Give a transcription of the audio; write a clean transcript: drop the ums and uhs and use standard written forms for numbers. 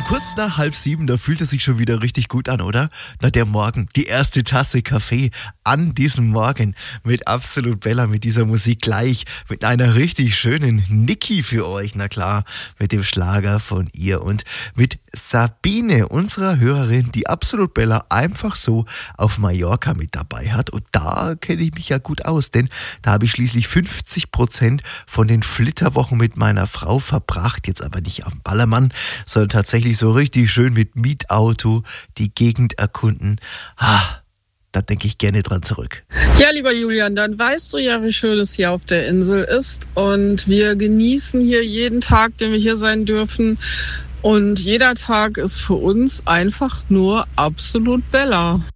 Kurz nach 6:30, da fühlt es sich schon wieder richtig gut an, oder? Na, der Morgen, die erste Tasse Kaffee an diesem Morgen mit Absolut Bella, mit dieser Musik gleich, mit einer richtig schönen Niki für euch, na klar, mit dem Schlager von ihr und mit Sabine, unserer Hörerin, die Absolut Bella einfach so auf Mallorca mit dabei hat. Und da kenne ich mich ja gut aus, denn da habe ich schließlich 50% von den Flitterwochen mit meiner Frau verbracht, jetzt aber nicht am Ballermann, sondern tatsächlich so richtig schön mit Mietauto die Gegend erkunden. Da denke ich gerne dran zurück. Ja, lieber Julian, dann weißt du ja, wie schön es hier auf der Insel ist. Und wir genießen hier jeden Tag, den wir hier sein dürfen. Und jeder Tag ist für uns einfach nur Absolut Bella.